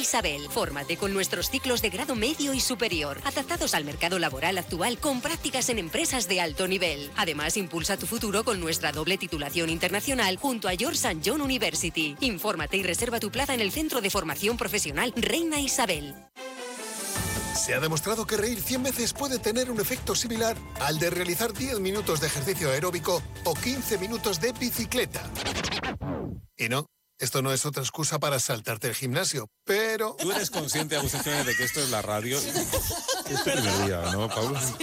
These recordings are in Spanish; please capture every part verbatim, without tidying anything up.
Isabel. Fórmate con nuestros ciclos de grado medio y superior, adaptados al mercado laboral actual con prácticas en empresas de alto nivel. Además, impulsa tu futuro con nuestra doble titulación internacional junto a George Saint John University. Infórmate y reserva tu plaza en el Centro de Formación Profesional Reina Isabel. Se ha demostrado que reír cien veces puede tener un efecto similar al de realizar diez minutos de ejercicio aeróbico o quince minutos de bicicleta. Y no, esto no es otra excusa para saltarte el gimnasio, pero... ¿Tú eres consciente, Agustín Jiménez, de que esto es la radio? Es tu primer día, ¿no, Pablo? Sí.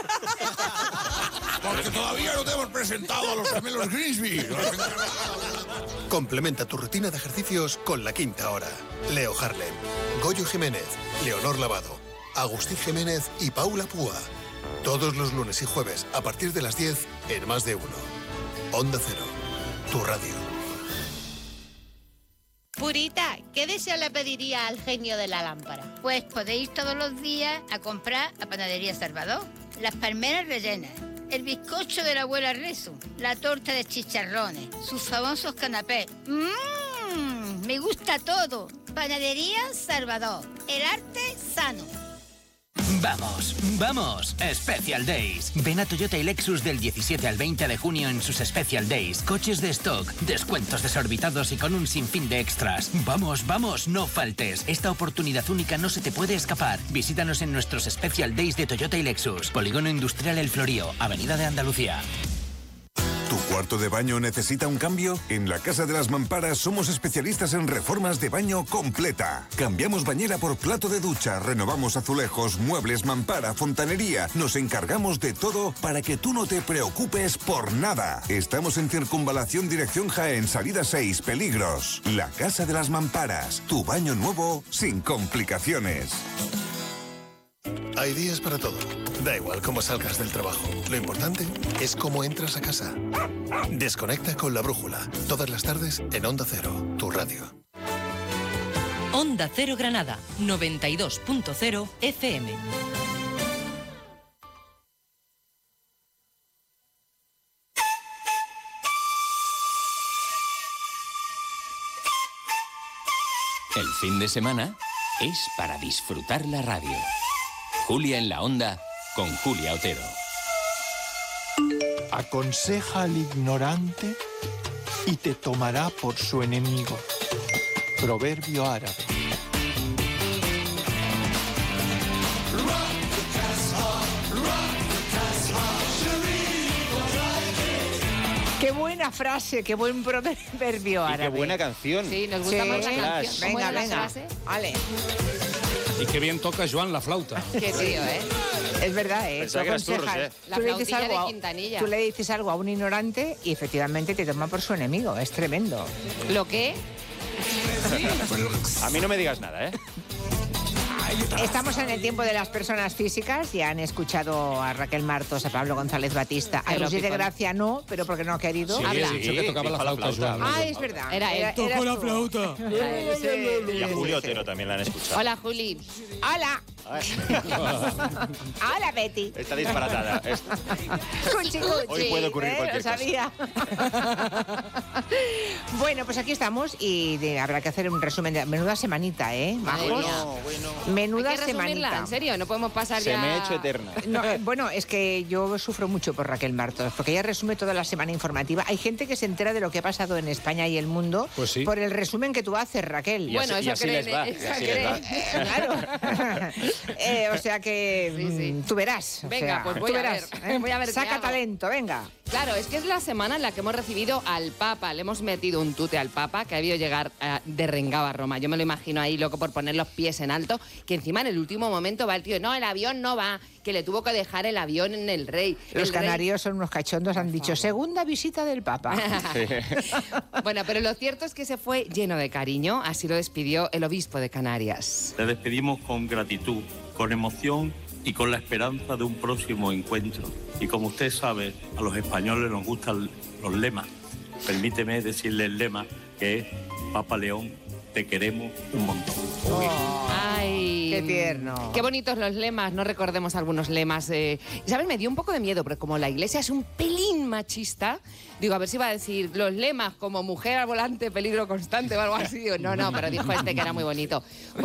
Porque todavía no te hemos presentado a los gemelos Grimsby. Complementa tu rutina de ejercicios con La Quinta Hora. Leo Harlem, Goyo Jiménez, Leonor Lavado, Agustín Jiménez y Paula Púa. Todos los lunes y jueves a partir de las diez en Más de Uno. Onda Cero, tu radio. Purita, ¿qué deseo le pediría al genio de la lámpara? Pues podéis todos los días a comprar a Panadería Salvador. Las palmeras rellenas, el bizcocho de la abuela Rezo, la torta de chicharrones, sus famosos canapés. ¡Mmm! Me gusta todo. Panadería Salvador, el arte sano. Vamos, vamos, Special Days. Ven a Toyota y Lexus del diecisiete al veinte de junio en sus Special Days. Coches de stock, descuentos desorbitados y con un sinfín de extras. Vamos, vamos, no faltes. Esta oportunidad única no se te puede escapar. Visítanos en nuestros Special Days de Toyota y Lexus. Polígono Industrial El Florío, Avenida de Andalucía. ¿Tu cuarto de baño necesita un cambio? En la Casa de las Mamparas somos especialistas en reformas de baño completa. Cambiamos bañera por plato de ducha, renovamos azulejos, muebles, mampara, fontanería. Nos encargamos de todo para que tú no te preocupes por nada. Estamos en Circunvalación Dirección Jaén, salida seis, Peligros. La Casa de las Mamparas, tu baño nuevo sin complicaciones. Hay días para todo. Da igual cómo salgas del trabajo. Lo importante es cómo entras a casa. Desconecta con La Brújula. Todas las tardes en Onda Cero, tu radio. Onda Cero Granada, noventa y dos punto cero F M. El fin de semana es para disfrutar la radio. Julia en la Onda con Julia Otero. Aconseja al ignorante y te tomará por su enemigo. Proverbio árabe. Qué buena frase, qué buen proverbio árabe. Y qué buena canción. Sí, nos gusta Sí. más la canción. ¿Cómo Venga, era la venga. frase? Vale. Y qué bien toca Joan la flauta. Qué tío, ¿eh? Es verdad, ¿eh? Pensaba Tú que eras aconsejas- Turros, ¿eh? La tú le dices flautilla algo de a- Quintanilla. Tú le dices algo a un ignorante y efectivamente te toma por su enemigo. Es tremendo. ¿Lo qué? A mí no me digas nada, ¿eh? Estamos en el tiempo de las personas físicas. Ya han escuchado a Raquel Martos, a Pablo González Batista, a Qué Rosy de lógico. Gracia no, pero porque no ha querido. Sí, Habla. he dicho que tocaba la dijo la flauta, flauta. Joan. Ah, es verdad. Era él. eras tú. flauta. Y a Julio Otero también la han escuchado. Hola, Juli. Hola. Ay. Hola, Betty. Está disparatada. Es- Cuchi, cuchi. Hoy puede ocurrir ¿Eh? cualquier Lo sabía. Bueno, pues aquí estamos y de- habrá que hacer un resumen de... Menuda semanita, ¿eh, Madre majos? mía. Bueno, bueno. Menuda Hay que resumirla, semanita. en serio, no podemos pasar Se ya... me ha hecho eterna. No, eh, bueno, es que yo sufro mucho por Raquel Martos, porque ella resume toda la semana informativa. Hay gente que se entera de lo que ha pasado en España y el mundo Pues sí. por el resumen que tú haces, Raquel. Y Bueno, así, y eso así creen, les va. y eso así les creen. va. Claro. Eh, o sea que Sí, sí. mm, tú verás. o Venga, sea, pues tú voy a verás, ver, ¿eh? voy a ver qué Saca hago. talento, venga. Claro, es que es la semana en la que hemos recibido al Papa. Le hemos metido un tute al Papa que ha debido llegar eh, derrengado a Roma. Yo me lo imagino ahí loco por poner los pies en alto, que encima en el último momento va el tío, no, el avión no va, que le tuvo que dejar el avión en el rey. Los El rey- canarios son unos cachondos, han dicho, segunda visita del Papa. Bueno, pero lo cierto es que se fue lleno de cariño, así lo despidió el obispo de Canarias. Le despedimos con gratitud, con emoción y con la esperanza de un próximo encuentro. Y como usted sabe, a los españoles nos gustan los lemas. Permíteme decirle el lema que es Papa León, te queremos un montón. Ay, Qué tierno. Qué bonitos los lemas, no recordemos algunos lemas. Eh. ¿Sabes? Me dio un poco de miedo, porque como la iglesia es un pelín machista, digo, a ver si iba a decir los lemas como mujer al volante, peligro constante o algo así. Digo, no, no, pero dijo este que era muy bonito.